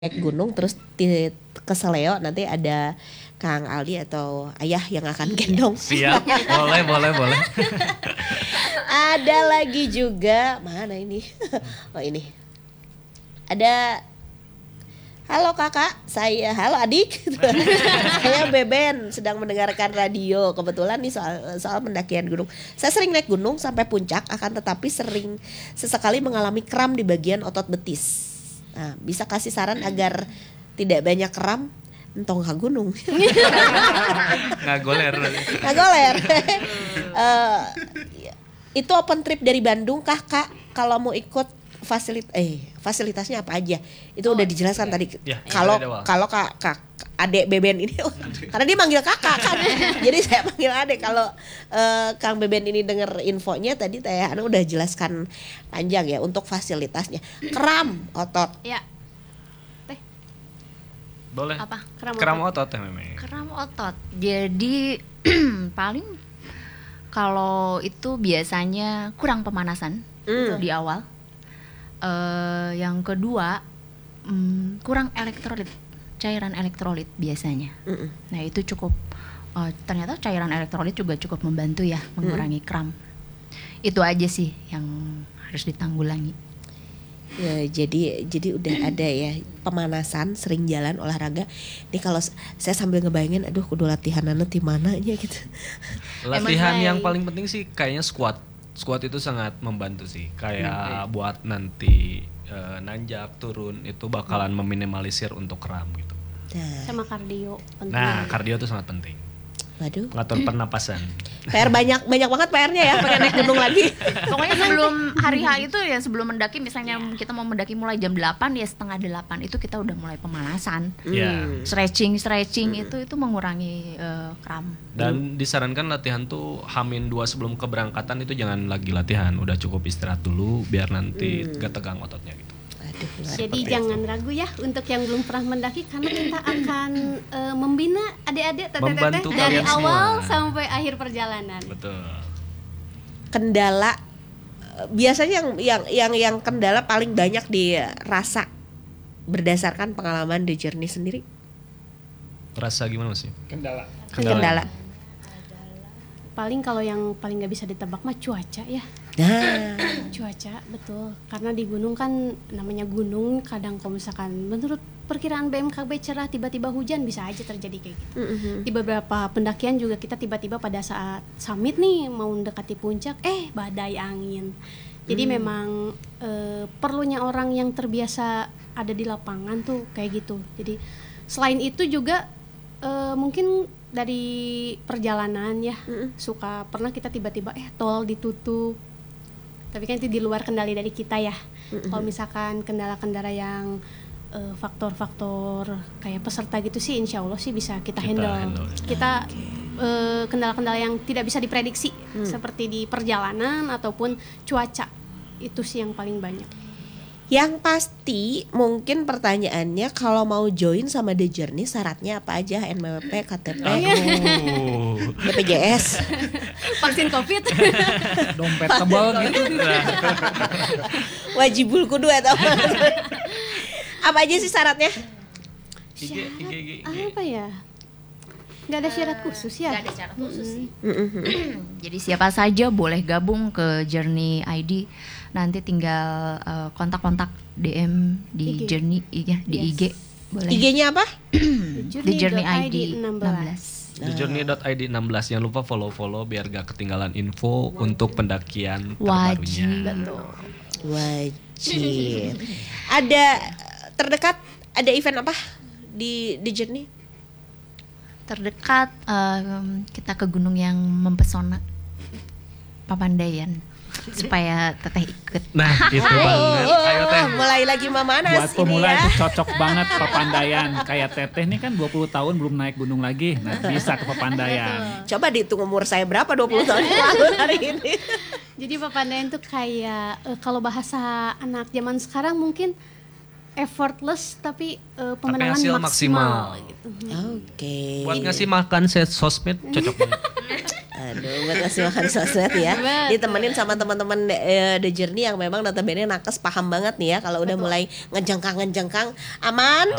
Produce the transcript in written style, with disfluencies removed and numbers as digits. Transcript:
naik gunung terus ke Seleo nanti ada Kang Aldi atau Ayah yang akan gendong. Siap, boleh. Ada lagi juga, mana ini? Oh ini. Ada, halo kakak, halo adik. Saya Beben sedang mendengarkan radio. Kebetulan nih soal pendakian gunung. Saya sering naik gunung sampai puncak, akan tetapi sering sesekali mengalami kram di bagian otot betis. Nah, bisa kasih saran agar tidak banyak kram entong ke gunung. Nggak goler. Itu open trip dari Bandung kah kak? Kalau mau ikut fasilitasnya apa aja? Itu udah dijelaskan tadi. Kalau kak adek Beben ini, karena dia manggil kakak kan, jadi saya panggil adek. Kalau Kang Beben ini denger infonya tadi Teh Hana udah jelaskan panjang ya untuk fasilitasnya. Kram otot. Ya. Boleh. Apa? Kram otot ya memang. Kram otot. Jadi paling kalau itu biasanya kurang pemanasan di awal. Yang kedua kurang elektrolit, cairan elektrolit biasanya. Nah itu cukup. Ternyata cairan elektrolit juga cukup membantu ya mengurangi kram. Itu aja sih yang harus ditanggulangi. Ya, jadi udah ada ya pemanasan, sering jalan olahraga. Ini kalau saya sambil ngebayangin, aduh kudu latihanana di mananya gitu. Latihan yang paling penting sih kayaknya squat. Squat itu sangat membantu sih. Kayak buat nanti nanjak turun itu bakalan meminimalisir untuk kram gitu. Sama kardio penting. Nah, kardio itu sangat penting. Waduh. Ngatur pernapasan. PR banyak banget PR-nya ya, pengen naik gunung lagi. Pokoknya sebelum hari H itu ya, sebelum mendaki misalnya kita mau mendaki mulai jam 8 ya setengah 8 itu kita udah mulai pemanasan. Stretching itu mengurangi kram. Dan disarankan latihan tuh H-2 sebelum keberangkatan itu jangan lagi latihan, udah cukup istirahat dulu biar nanti gak tegang ototnya gitu. Jadi jangan ragu ya untuk yang belum pernah mendaki, karena kita akan membina adik-adik teteh-teteh dari awal sampai akhir perjalanan. Betul. Kendala biasanya yang kendala paling banyak dirasa berdasarkan pengalaman The Journey sendiri. Rasa gimana sih? Kendala. Paling kalau yang paling nggak bisa ditebak mah cuaca ya. Cuaca betul, karena di gunung kan namanya gunung, kadang kalau misalkan menurut perkiraan BMKG cerah tiba-tiba hujan, bisa aja terjadi kayak gitu. Di beberapa pendakian juga kita tiba-tiba pada saat summit nih mau mendekati puncak badai angin. Jadi memang perlunya orang yang terbiasa ada di lapangan tuh kayak gitu. Jadi selain itu juga mungkin dari perjalanan ya, suka pernah kita tiba-tiba tol ditutup. Tapi kan itu di luar kendali dari kita ya. Kalau misalkan kendala-kendala yang faktor-faktor kayak peserta gitu sih, insya Allah sih bisa kita handle. Kita kendala-kendala yang tidak bisa diprediksi seperti di perjalanan ataupun cuaca, itu sih yang paling banyak. Yang pasti mungkin pertanyaannya, kalau mau join sama The Journey syaratnya apa aja? NPWP, KTP, BPJS, vaksin COVID, dompet tebal gitu. wajibul kudu atau apa aja sih syaratnya? Apa ya? Nggak ada syarat khusus ya? Nggak ada syarat khusus sih. Jadi siapa saja boleh gabung ke Journey ID. Nanti tinggal kontak-kontak DM di Journey di IG. Boleh. IG-nya apa? The Journey ID 16. TheJourney.id 16. Jangan lupa follow biar gak ketinggalan info untuk pendakian terbarunya. Wajib. Ada terdekat, ada event apa di The Journey? Terdekat kita ke gunung yang mempesona, Papandayan, supaya teteh ikut. Nah itu banget. Ayo teh. Mulai lagi mamanas. Buat pemula ini ya. itu cocok banget Papandayan. Kayak teteh nih kan 20 tahun belum naik gunung lagi. Nah bisa ke Papandayan. Coba dihitung umur saya berapa 20 tahun yang lalu hari ini. Jadi Papandayan tuh kayak kalau bahasa anak zaman sekarang mungkin effortless tapi pemenangan hasil maksimal gitu. Oke. Buat ngasih makan sosmed cocok banget. Aduh, buat ngasih makan sosmed ya. Ditemenin sama teman-teman The Journey yang memang notabene nakes paham banget nih ya kalau udah mulai ngejengkang aman.